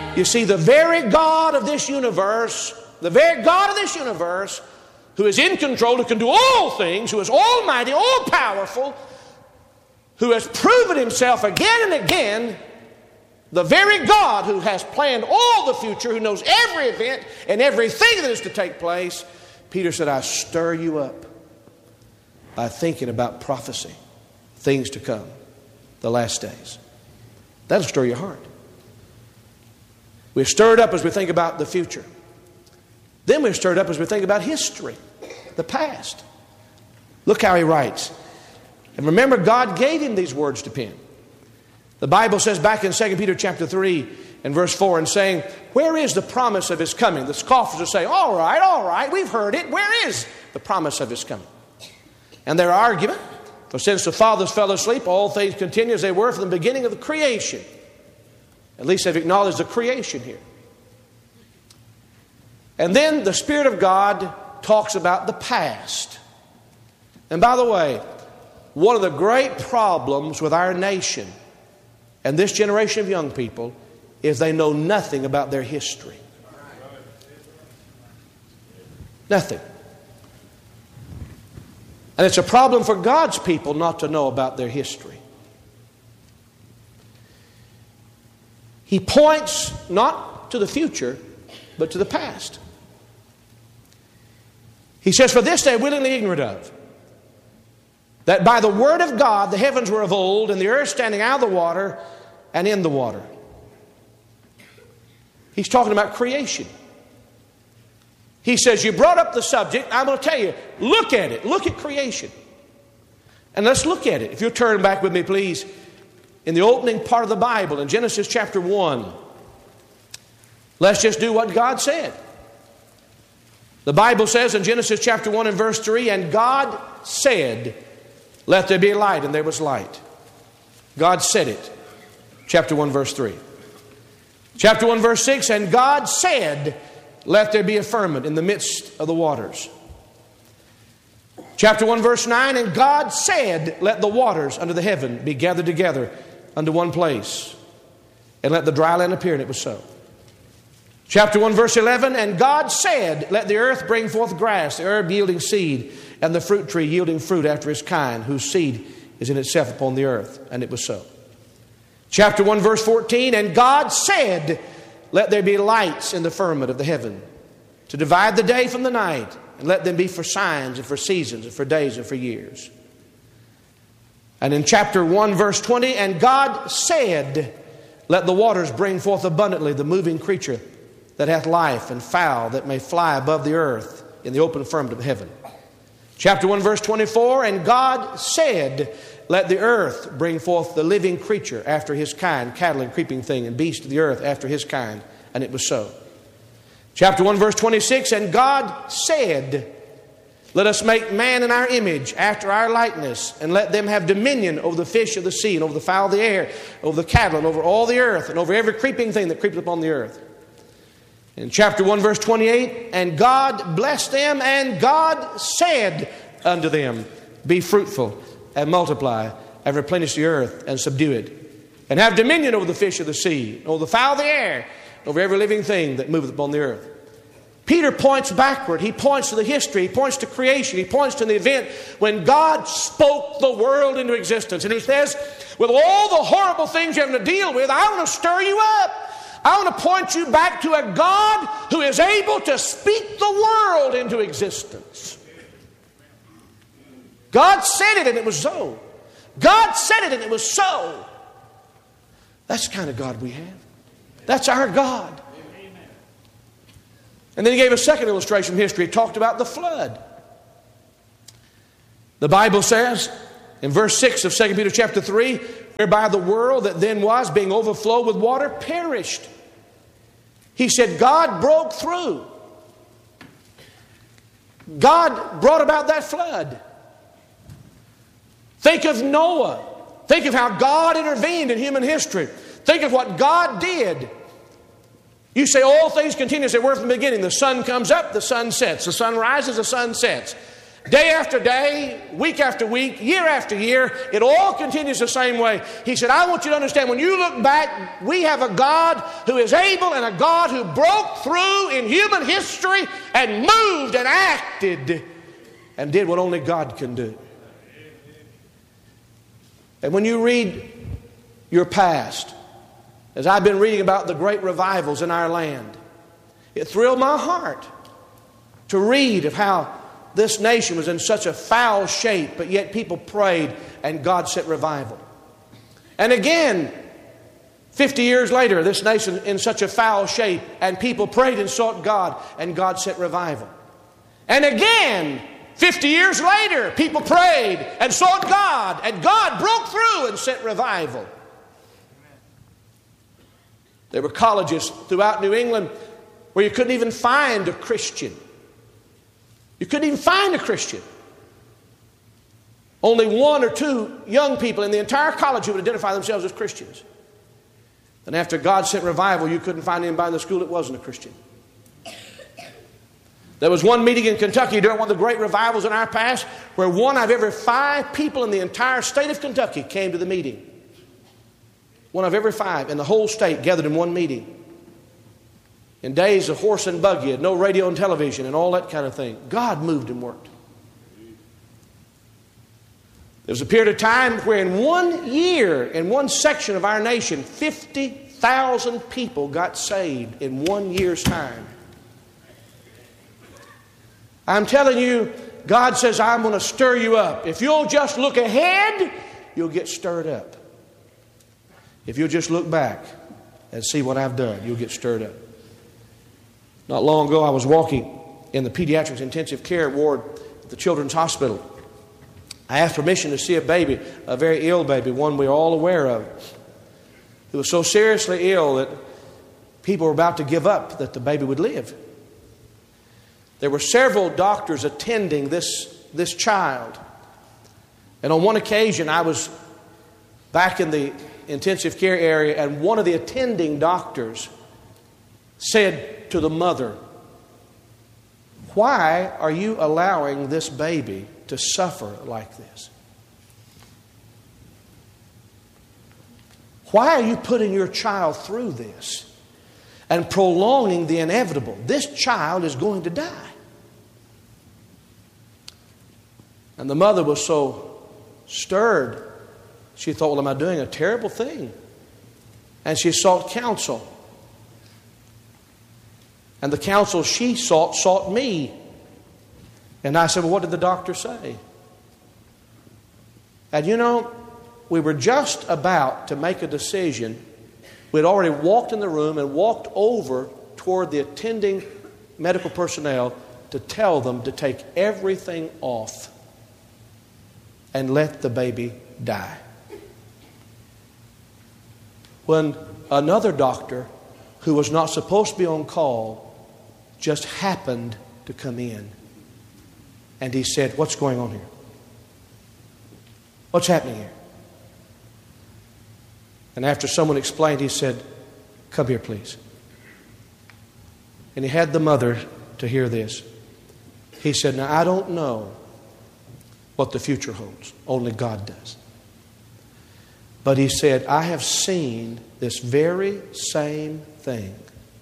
You see, the very God of this universe, the very God of this universe, who is in control, who can do all things, who is almighty, all powerful, who has proven himself again and again, the very God who has planned all the future, who knows every event and everything that is to take place, Peter said, I stir you up by thinking about prophecy, things to come, the last days. That'll stir your heart. We're stirred up as we think about the future. Then we're stirred up as we think about history, the past. Look how he writes. And remember, God gave him these words to pen. The Bible says back in 2 Peter chapter 3 and verse 4, and saying, where is the promise of his coming? The scoffers will say, all right, we've heard it. Where is the promise of his coming? And their argument, for since the fathers fell asleep, all things continue as they were from the beginning of the creation. At least they've acknowledged the creation here. And then the Spirit of God talks about the past. And by the way, one of the great problems with our nation and this generation of young people is they know nothing about their history. Nothing. And it's a problem for God's people not to know about their history. He points not to the future, but to the past. He says, for this they are willingly ignorant of, that by the word of God the heavens were of old, and the earth standing out of the water and in the water. He's talking about creation. He says, you brought up the subject. I'm going to tell you, look at it. Look at creation. And let's look at it. If you'll turn back with me, please, in the opening part of the Bible, in Genesis chapter 1. Let's just do what God said. The Bible says in Genesis chapter 1 and verse 3, and God said, let there be light, and there was light. God said it. Chapter 1 verse 3. Chapter 1 verse 6, and God said, let there be a firmament in the midst of the waters. Chapter 1 verse 9, and God said, let the waters under the heaven be gathered together unto one place, and let the dry land appear, and it was so. Chapter 1 verse 11, and God said, let the earth bring forth grass, the herb yielding seed, and the fruit tree yielding fruit after his kind, whose seed is in itself upon the earth, and it was so. Chapter 1 verse 14, and God said, let there be lights in the firmament of the heaven, to divide the day from the night, and let them be for signs and for seasons and for days and for years. And in chapter 1 verse 20, and God said, let the waters bring forth abundantly the moving creature that hath life, and fowl that may fly above the earth in the open firmament of heaven. Chapter 1 verse 24, and God said, let the earth bring forth the living creature after his kind, cattle and creeping thing, and beast of the earth after his kind, and it was so. Chapter 1 verse 26, and God said, let us make man in our image, after our likeness, and let them have dominion over the fish of the sea, and over the fowl of the air, over the cattle, and over all the earth, and over every creeping thing that creepeth upon the earth. In chapter 1 verse 28, and God blessed them, and God said unto them, be fruitful, and multiply, and replenish the earth, and subdue it, and have dominion over the fish of the sea, over the fowl of the air, over every living thing that moveth upon the earth. Peter points backward. He points to the history. He points to creation. He points to the event when God spoke the world into existence. And he says, with all the horrible things you're having to deal with, I want to stir you up. I want to point you back to a God who is able to speak the world into existence. God said it and it was so. God said it and it was so. That's the kind of God we have. That's our God. And then he gave a second illustration from history. He talked about the flood. The Bible says in verse 6 of 2 Peter chapter 3, whereby the world that then was, being overflowed with water, perished. He said God broke through. God brought about that flood. Think of Noah. Think of how God intervened in human history. Think of what God did. You say all things continue as they were from the beginning. The sun comes up, the sun sets. The sun rises, the sun sets. Day after day, week after week, year after year, it all continues the same way. He said, I want you to understand, when you look back, we have a God who is able and a God who broke through in human history and moved and acted and did what only God can do. And when you read your past, as I've been reading about the great revivals in our land, it thrilled my heart to read of how this nation was in such a foul shape, but yet people prayed and God sent revival. And again, 50 years later, this nation in such a foul shape, and people prayed and sought God, and God sent revival. And again, 50 years later, people prayed and sought God, and God broke through and sent revival. There were colleges throughout New England where you couldn't even find a Christian. You couldn't even find a Christian. Only one or two young people in the entire college who would identify themselves as Christians. And after God sent revival, you couldn't find anybody in the school that wasn't a Christian. There was one meeting in Kentucky during one of the great revivals in our past where one out of every 5 people in the entire state of Kentucky came to the meeting. One of every 5 in the whole state gathered in one meeting. In days of horse and buggy, and no radio and television and all that kind of thing, God moved and worked. There was a period of time where in 1 year, in one section of our nation, 50,000 people got saved in 1 year's time. I'm telling you, God says, I'm going to stir you up. If you'll just look ahead, you'll get stirred up. If you'll just look back and see what I've done, you'll get stirred up. Not long ago, I was walking in the pediatrics intensive care ward at the Children's Hospital. I asked permission to see a baby, a very ill baby, one we're all aware of. It was so seriously ill that people were about to give up that the baby would live. There were several doctors attending this child. And on one occasion, I was back in the intensive care area, and one of the attending doctors said to the mother, why are you allowing this baby to suffer like this? Why are you putting your child through this and prolonging the inevitable? This child is going to die. And the mother was so stirred, she thought, well, am I doing a terrible thing? And she sought counsel. And the counsel she sought me. And I said, well, what did the doctor say? And you know, we were just about to make a decision. We'd already walked in the room and walked over toward the attending medical personnel to tell them to take everything off and let the baby die. When another doctor who was not supposed to be on call just happened to come in. And he said, what's going on here? What's happening here? And after someone explained, he said, come here, please. And he had the mother to hear this. He said, now I don't know what the future holds. Only God does. But he said, I have seen this very same thing.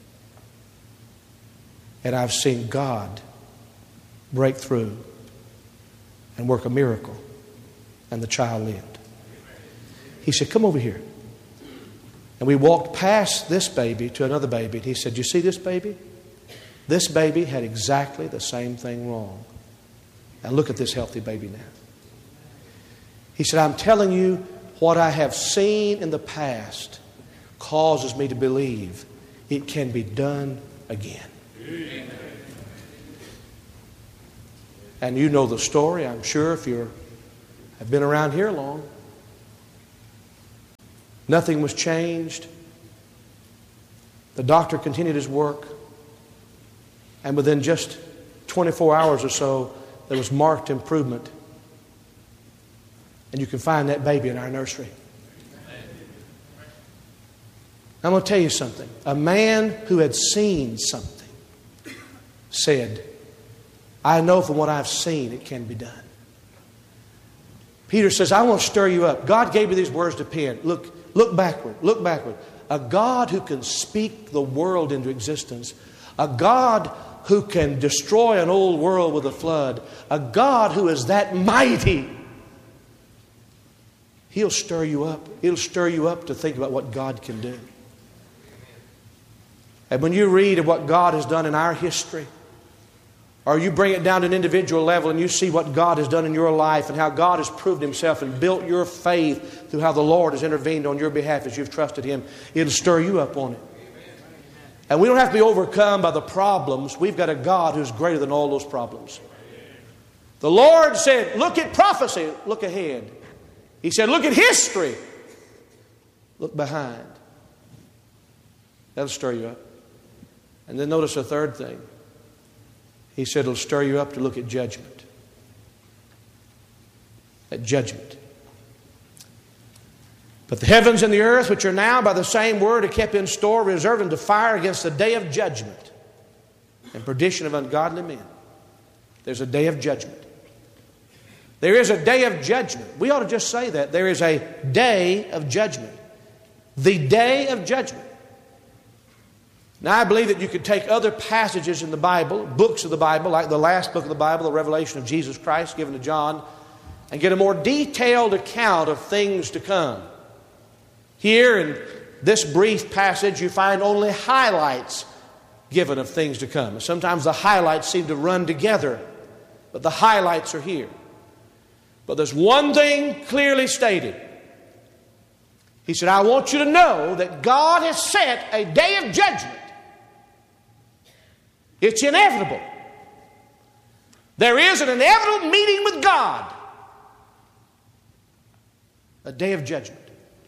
And I've seen God break through and work a miracle. And the child lived. He said, come over here. And we walked past this baby to another baby. And he said, you see this baby? This baby had exactly the same thing wrong. And look at this healthy baby now. He said, I'm telling you, what I have seen in the past causes me to believe it can be done again. Amen. And you know the story, I'm sure, if you have been around here long. Nothing was changed. The doctor continued his work. And within just 24 hours or so, there was marked improvement. And you can find that baby in our nursery. I'm going to tell you something. A man who had seen something said, I know from what I've seen it can be done. Peter says, I want to stir you up. God gave me these words to pen. Look backward. Look backward. A God who can speak the world into existence. A God who can destroy an old world with a flood. A God who is that mighty. He'll stir you up. He'll stir you up to think about what God can do. And when you read of what God has done in our history, or you bring it down to an individual level and you see what God has done in your life and how God has proved Himself and built your faith through how the Lord has intervened on your behalf as you've trusted Him, it'll stir you up on it. And we don't have to be overcome by the problems. We've got a God who's greater than all those problems. The Lord said, look at prophecy, look ahead. He said, look at history, look behind. That'll stir you up. And then notice a third thing. He said it'll stir you up to look at judgment. At judgment. But the heavens and the earth, which are now by the same word, are kept in store, reserved unto fire against the day of judgment and perdition of ungodly men. There's a day of judgment. There is a day of judgment. We ought to just say that. There is a day of judgment. The day of judgment. Now, I believe that you could take other passages in the Bible, books of the Bible, like the last book of the Bible, the revelation of Jesus Christ given to John, and get a more detailed account of things to come. Here in this brief passage, you find only highlights given of things to come. Sometimes the highlights seem to run together, but the highlights are here. But there's one thing clearly stated. He said, I want you to know that God has set a day of judgment. It's inevitable. There is an inevitable meeting with God. A day of judgment.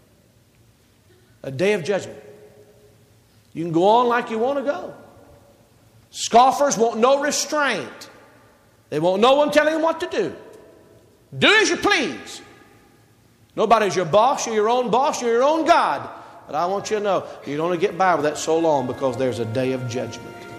A day of judgment. You can go on like you want to go. Scoffers want no restraint. They want no one telling them what to do. Do as you please. Nobody's your boss. You're your own boss. You're your own God. But I want you to know, you don't only get by with that so long because there's a day of judgment.